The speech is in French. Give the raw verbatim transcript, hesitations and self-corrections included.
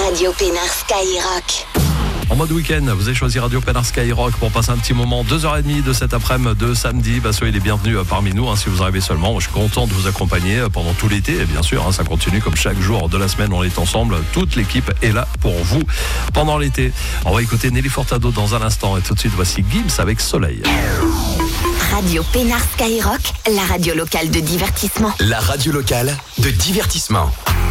Radio Pénard Skyrock. En mode week-end, vous avez choisi Radio Pénard Skyrock pour passer un petit moment, deux heures trente de cet après-midi de samedi. Bah, soyez les bienvenus parmi nous, hein, si vous arrivez seulement. Moi, je suis content de vous accompagner pendant tout l'été. Et bien sûr, hein, ça continue comme chaque jour de la semaine, on est ensemble. Toute l'équipe est là pour vous pendant l'été. On va écouter Nelly Furtado dans un instant. Et tout de suite, voici Gims avec Soleil. Radio Pénard Skyrock, la radio locale de divertissement. La radio locale de divertissement.